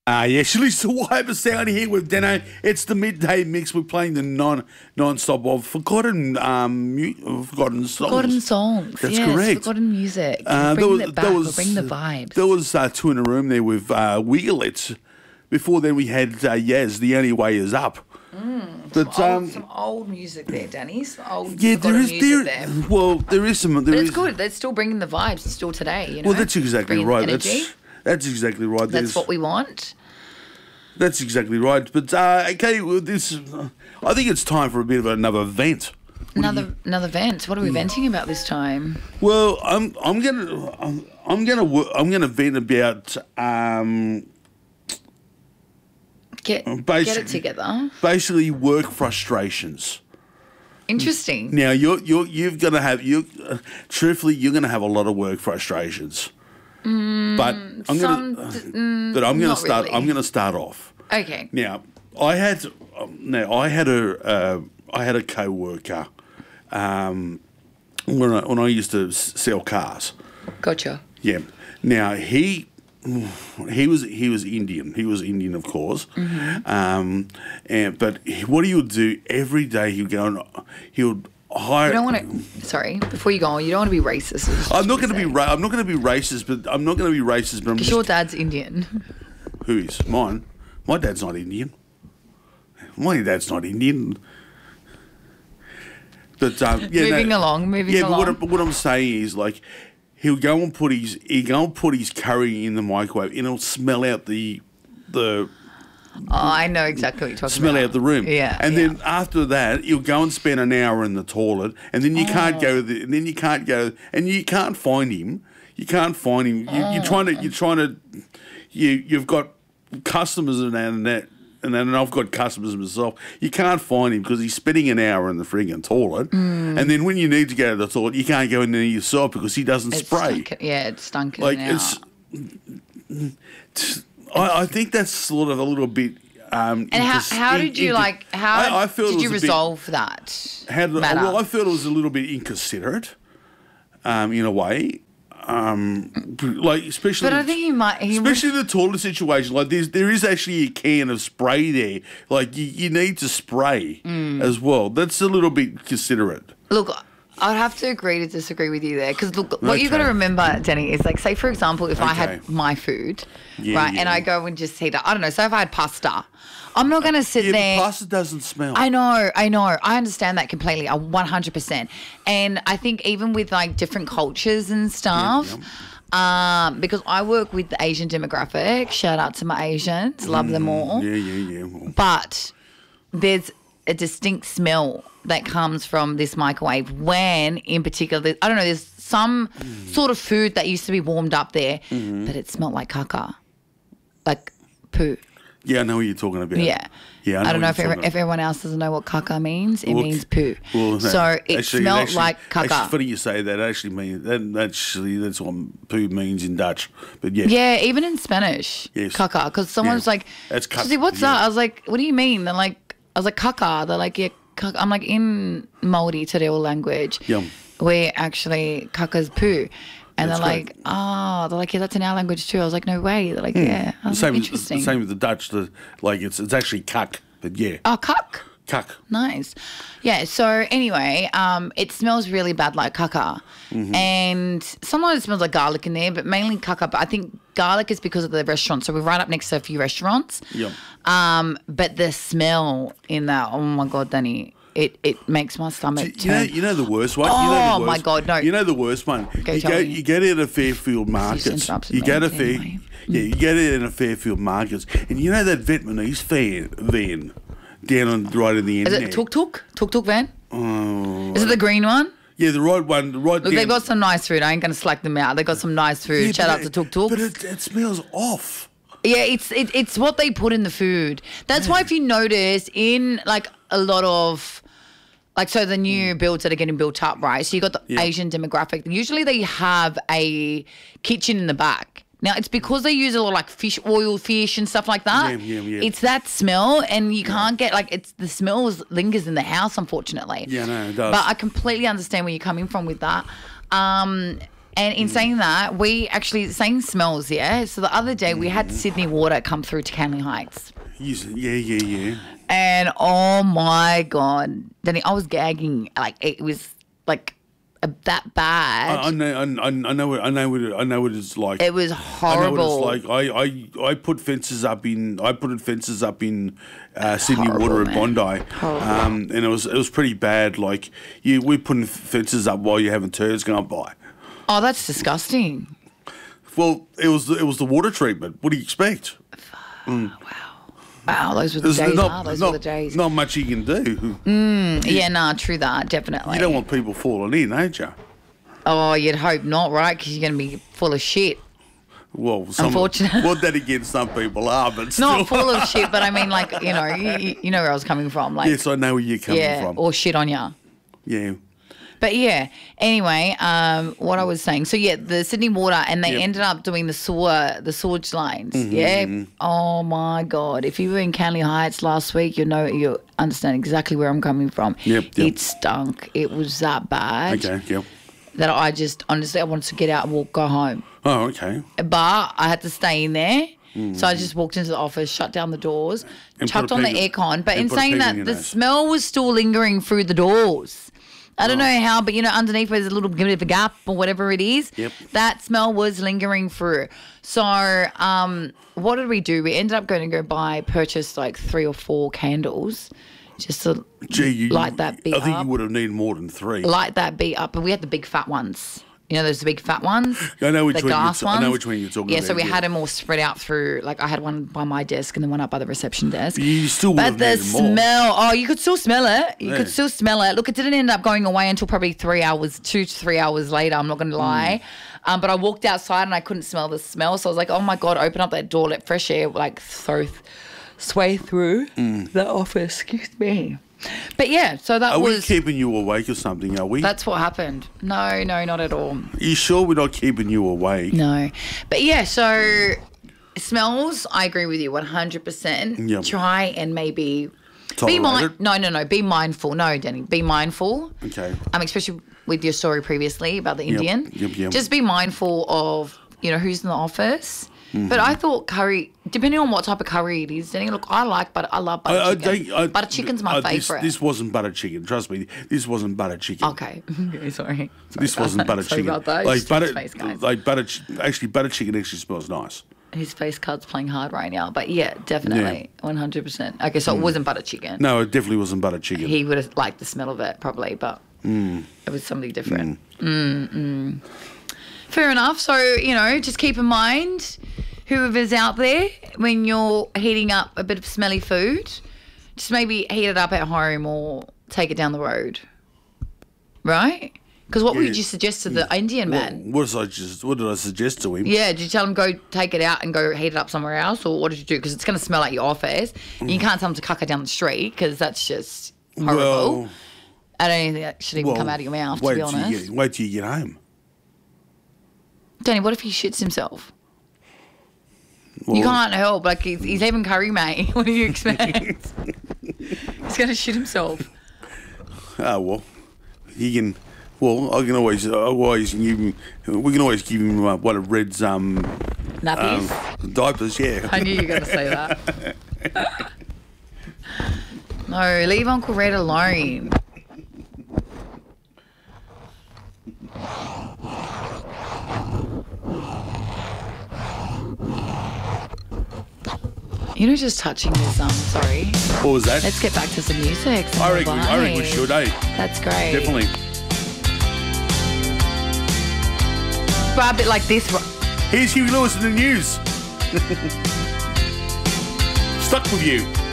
Yeah, Shillys to Wiper Sound here with Deno. It's the midday mix. We're playing the non-stop of forgotten songs. Forgotten songs. That's yes, correct. Forgotten music. Bring it back. We'll bring the vibes. There was two in a room there with Wheelits. Before then, we had Yaz. The Only Way Is Up. But, some old music there, Danny. Some old yeah, there is music there. Well, there is some. But it's good. They're still bringing the vibes. It's still today. You know. Well, that's exactly Bringing right. Energy. That's exactly right. That's what we want. That's exactly right. But okay, well, I think it's time for a bit of another vent. Another vent. What are we venting about this time? Well, I'm gonna vent about Get it together. Basically, work frustrations. Interesting. Now truthfully, you're gonna have a lot of work frustrations. But I'm gonna start. really. I'm gonna start off. Okay. Now, I had a co-worker when I used to sell cars. Gotcha. Yeah. Now he was Indian. He was Indian, of course. Mm-hmm. But what he would do every day, he would hire. You don't want to. Sorry, before you go on, you don't want to be racist. I'm not going to be racist, but Because your dad's Indian. Who is mine? My dad's not Indian. My dad's not Indian. But moving along. But what I'm saying is, like, he'll go and put his curry in the microwave, and it'll smell out the. Oh, I know exactly what you're talking about. Smell out the room. Yeah. And then after that, you'll go and spend an hour in the toilet, and then you can't go. And you can't find him. You can't find him. You've got customers and that. And I've got customers myself. You can't find him because he's spending an hour in the frigging toilet. And then when you need to go to the toilet, you can't go in there yourself because he doesn't spray. It's stunk. Like out. I think that's sort of a little bit. And how did you did you resolve that matter? Well, I felt it was a little bit inconsiderate, in a way. Especially. But I think especially the toilet situation. Like there is actually a can of spray there. Like you need to spray as well. That's a little bit considerate. Look, I'd have to agree to disagree with you there because look, what you got to remember, Danny, is like, say for example, if I had my food, and I go and just heat up. I don't know. So if I had pasta, I'm not going to sit there. But pasta doesn't smell. I know. I understand that completely. 100%. And I think even with like different cultures and stuff, because I work with the Asian demographic. Shout out to my Asians. Love them all. Yeah. But there's a distinct smell that comes from this microwave when, in particular, I don't know, there's some sort of food that used to be warmed up there, but it smelled like caca, like poo. Yeah, I know what you're talking about. Yeah. I don't know if everyone else doesn't know what caca means. It means poo. Well, so it smelled like caca. Actually, funny you say that. That's what poo means in Dutch. But yeah. Yeah, even in Spanish, caca. Because someone's like, that's caca. What's that? I was like, what do you mean? They're like, I was like, caca. They're like, yeah, caca. I'm like, in Māori Te Reo language, we actually, caca's poo. And they're like, yeah, that's in our language too. I was like, no way. They're like, yeah. I was like, interesting. Same with the Dutch. It's actually kak, but yeah. Oh, kak? Kak. Nice. Yeah, so anyway, it smells really bad like caca. And sometimes it smells like garlic in there, but mainly caca. But I think garlic is because of the restaurant. So we're right up next to a few restaurants. Yeah. But the smell in that, oh my God, Danny. It makes my stomach turn. You know the worst one? Oh, my God, no. You know the worst one? You get it at Fairfield Markets. You get it in a Fairfield Markets. And you know that Vietnamese van down right in the end there? Is it tuk-tuk? Tuk-tuk van? Is it the green one? Yeah, the right one. Look, they've got some nice food. I ain't going to slack them out. They've got some nice food. Shout out to tuk-tuk. But it smells off. Yeah, it's what they put in the food. That's why if you notice in like a lot of... Like, so the new builds that are getting built up, right? So you got the Asian demographic. Usually they have a kitchen in the back. Now, it's because they use a lot of like fish and stuff like that. Yeah. It's that smell, and you can't get the smell lingers in the house, unfortunately. Yeah, no, it does. But I completely understand where you're coming from with that. And in saying that, we actually, saying smells, yeah? So the other day we had Sydney Water come through to Canley Heights. Yeah. And oh my God, Danny, I was gagging. Like, it was like that bad. I know what it's like. It was horrible. I know what it's like. I put fences up in Sydney Water at Bondi, and it was pretty bad. Like we're putting fences up while you're having turds going by. Oh, that's disgusting. Well, it was the water treatment. What do you expect? Wow, those were the days. Those were the days. Not much you can do. Yeah, nah, true that, definitely. You don't want people falling in, don't you? Oh, you'd hope not, right? Because you're going to be full of shit. Well, unfortunately. Well, then again, some people are, but still. Not full of shit, but I mean, like, you know where I was coming from. Like, yes, I know where you're coming from. Or shit on ya. Yeah. But yeah, anyway, what I was saying. So yeah, the Sydney Water, and they ended up doing the sewage lines. Yeah. Oh my God. If you were in Canley Heights last week, you understand exactly where I'm coming from. Yep. It stunk. It was that bad. Okay, yep. That I just, honestly, I wanted to get out and go home. Oh, okay. But I had to stay in there. So I just walked into the office, shut down the doors, and chucked on the aircon. But in saying that, the smell was still lingering through the doors. I don't know how, but underneath where there's a little bit of a gap or whatever it is, that smell was lingering through. So what did we do? We ended up going to purchase like 3 or 4 candles just to light that bit up. I think you would have needed more than 3. Light that bit up, but we had the big fat ones. Those big fat ones? I know which one I know which one you're talking about. Yeah, so we had them all spread out through, like I had one by my desk and then one up by the reception desk. You still would have needed more. But the smell, you could still smell it. You could still smell it. Look, it didn't end up going away until probably 2 to 3 hours later, I'm not going to lie. But I walked outside and I couldn't smell the smell. So I was like, oh my God, open up that door, let fresh air like sway through the office. Excuse me. But yeah, so that was... Are we keeping you awake or something, are we? That's what happened. No, not at all. Are you sure we're not keeping you awake? No. But yeah, so smells, I agree with you 100%. Yep. Try and maybe... Be mindful. No, Danny, be mindful. Okay. Especially with your story previously about the Indian. Yep. Just be mindful of, who's in the office. But I thought curry, depending on what type of curry it is, Danny, look, I love butter chicken. Butter chicken's my favourite. This wasn't butter chicken. Trust me, this wasn't butter chicken. Okay. Sorry. This wasn't butter chicken. Sorry about that. Actually, butter chicken actually smells nice. His face card's playing hard right now. But yeah, definitely. 100%. Okay, so it wasn't butter chicken. No, it definitely wasn't butter chicken. He would have liked the smell of it probably, but it was something different. Fair enough. So, just keep in mind, whoever's out there, when you're heating up a bit of smelly food, just maybe heat it up at home or take it down the road. Right? Because what would you suggest to the Indian man? What did I suggest to him? Yeah, did you tell him go take it out and go heat it up somewhere else? Or what did you do? Because it's going to smell like your office. And you can't tell him to cuck it down the street because that's just horrible. Well, I don't even think that should even come out of your mouth, to be honest. Wait till you get home. Danny, what if he shits himself? Well, you can't help. Like, he's having curry, mate. What do you expect? He's going to shit himself. Oh, well, he can... Well, we can always give him one of Red's nappies, diapers. Yeah, I knew you were going to say that. No, leave Uncle Red alone. Just touching this. Sorry. What was that? Let's get back to some music. I reckon we should. That's great. Definitely. But a bit like this. Here's Hugh Lewis in the news. Stuck with you.